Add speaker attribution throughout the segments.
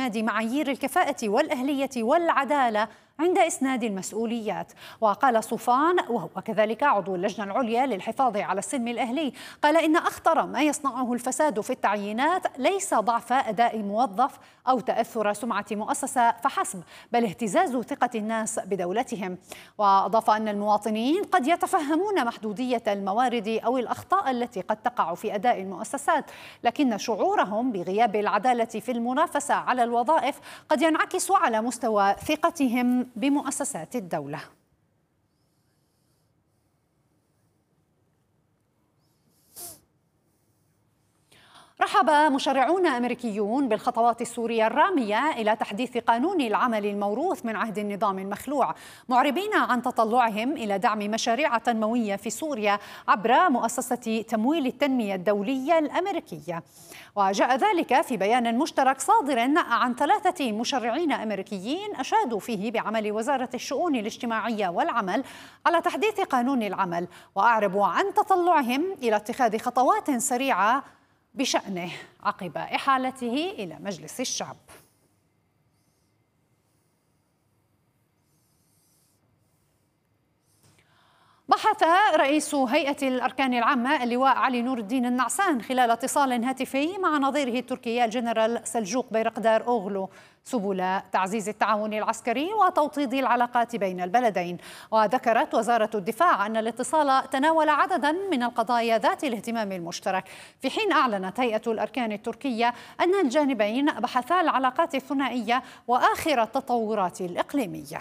Speaker 1: اعتماد معايير الكفاءة والأهلية والعدالة عند إسناد المسؤوليات. وقال صوفان، وهو كذلك عضو اللجنة العليا للحفاظ على السلم الأهلي، قال إن أخطر ما يصنعه الفساد في التعيينات ليس ضعف أداء موظف أو تأثر سمعة مؤسسة فحسب، بل اهتزاز ثقة الناس بدولتهم. وأضاف أن المواطنين قد يتفهمون محدودية الموارد أو الأخطاء التي قد تقع في أداء المؤسسات، لكن شعورهم بغياب العدالة في المنافسة على الوظائف قد ينعكس على مستوى ثقتهم بمؤسسات الدولة. رحب مشرعون أمريكيون بالخطوات السورية الرامية إلى تحديث قانون العمل الموروث من عهد النظام المخلوع، معربين عن تطلعهم إلى دعم مشاريع تنموية في سوريا عبر مؤسسة تمويل التنمية الدولية الأمريكية. وجاء ذلك في بيان مشترك صادر عن 3 مشرعين أمريكيين أشادوا فيه بعمل وزارة الشؤون الاجتماعية والعمل على تحديث قانون العمل، وأعربوا عن تطلعهم إلى اتخاذ خطوات سريعة بشأنه عقب إحالته إلى مجلس الشعب. بحث رئيس هيئة الأركان العامة اللواء علي نور الدين النعسان خلال اتصال هاتفي مع نظيره التركي الجنرال سلجوق بيرقدار أوغلو سبل تعزيز التعاون العسكري وتوطيد العلاقات بين البلدين. وذكرت وزارة الدفاع أن الاتصال تناول عددا من القضايا ذات الاهتمام المشترك، في حين أعلنت هيئة الأركان التركية أن الجانبين بحثا العلاقات الثنائية وآخر التطورات الإقليمية.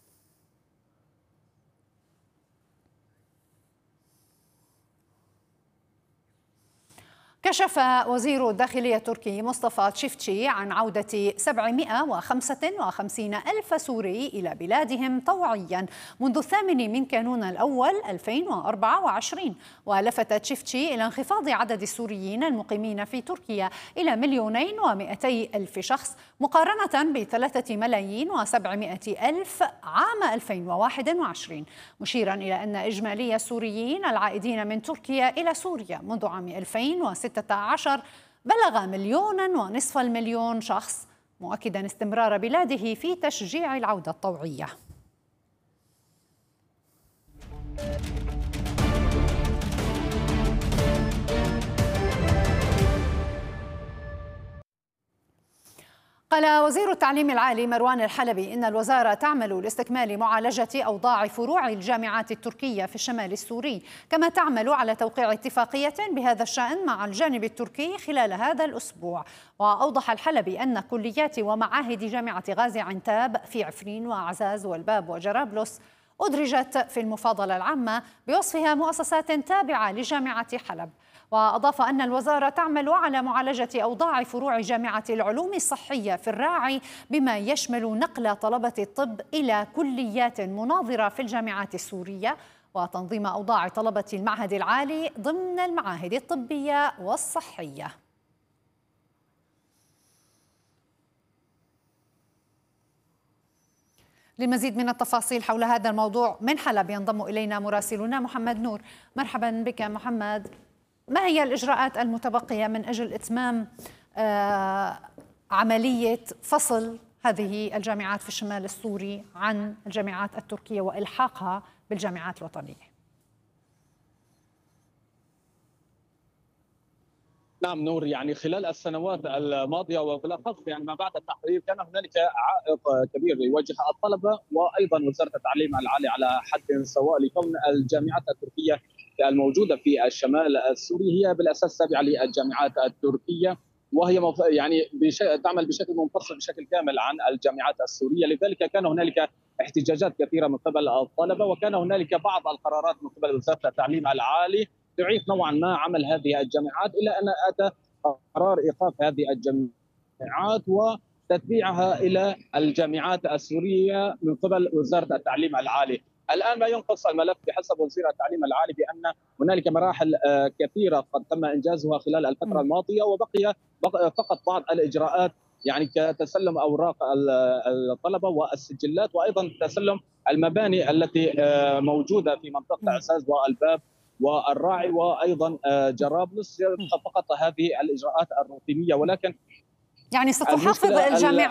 Speaker 1: كشف وزير الداخلية التركي مصطفى تشيفتشي عن عودة 755 ألف سوري إلى بلادهم طوعيا منذ 8 كانون الأول 2024. ولفت تشيفتشي إلى انخفاض عدد السوريين المقيمين في تركيا إلى 2,200,000 شخص مقارنة ب3,700,000 عام 2021، مشيرا إلى أن إجمالي السوريين العائدين من تركيا إلى سوريا منذ عام 2016 بلغ 1,500,000 شخص، مؤكدا استمرار بلاده في تشجيع العودة الطوعية. قال وزير التعليم العالي مروان الحلبي إن الوزارة تعمل لاستكمال معالجة أوضاع فروع الجامعات التركية في الشمال السوري، كما تعمل على توقيع اتفاقية بهذا الشأن مع الجانب التركي خلال هذا الأسبوع. وأوضح الحلبي أن كليات ومعاهد جامعة غازي عنتاب في عفرين وأعزاز والباب وجرابلس أدرجت في المفاضلة العامة بوصفها مؤسسات تابعة لجامعة حلب. وأضاف أن الوزارة تعمل على معالجة أوضاع فروع جامعة العلوم الصحية في الراعي، بما يشمل نقل طلبة الطب إلى كليات مناظرة في الجامعات السورية، وتنظيم أوضاع طلبة المعهد العالي ضمن المعاهد الطبية والصحية. للمزيد من التفاصيل حول هذا الموضوع من حلب ينضم إلينا مراسلنا محمد نور. مرحبا بك محمد. ما هي الإجراءات المتبقية من أجل إتمام عملية فصل هذه الجامعات في الشمال السوري عن الجامعات التركية وإلحاقها بالجامعات الوطنية؟
Speaker 2: نعم نور، يعني خلال السنوات الماضية وبالأخص يعني ما بعد التحرير كان هنالك عائق كبير يواجه الطلبة وأيضا وزارة التعليم العالي على حد سواء، لكون الجامعات التركية الموجودة في الشمال السوري هي بالأساس تابعة للجامعات التركية، وهي يعني تعمل بشكل منفصل بشكل كامل عن الجامعات السورية. لذلك كان هنالك احتجاجات كثيرة من قبل الطلبة، وكان هنالك بعض القرارات من قبل وزارة التعليم العالي تعيق نوعا ما عمل هذه الجامعات، إلى أن أتى قرار إيقاف هذه الجامعات وتتبيعها إلى الجامعات السورية من قبل وزارة التعليم العالي. الآن ما ينقص الملف بحسب وزير التعليم العالي بأن هنالك مراحل كثيرة قد تم إنجازها خلال الفترة الماضية، وبقي فقط بعض الإجراءات، يعني كتسلم أوراق الطلبة والسجلات، وأيضا تسلم المباني التي موجودة في منطقة عزاز والباب والراعي وأيضا جرابلس. فقط هذه الإجراءات الروتينية، ولكن
Speaker 1: يعني ستحافظ الجامعة